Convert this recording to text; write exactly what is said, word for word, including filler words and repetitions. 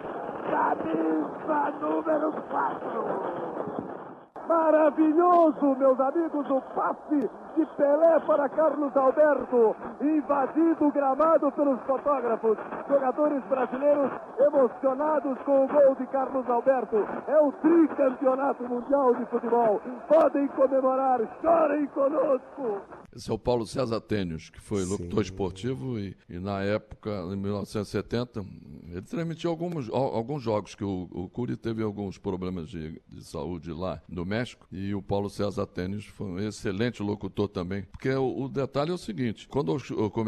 camisa número quatro. Maravilhoso, meus amigos, o passe de Pelé para Carlos Alberto, invadido o gramado pelos fotógrafos, jogadores brasileiros emocionados com o gol de Carlos Alberto. É o tricampeonato mundial de futebol. Podem comemorar, chorem conosco. Esse é o Paulo César Tênis, que foi locutor Sim. esportivo e, e na época, em mil novecentos e setenta, ele transmitiu alguns, alguns jogos, que o, o Curi teve alguns problemas de, de saúde lá no México, e o Paulo César Tênis foi um excelente locutor também, porque o, o detalhe é o seguinte, quando eu, eu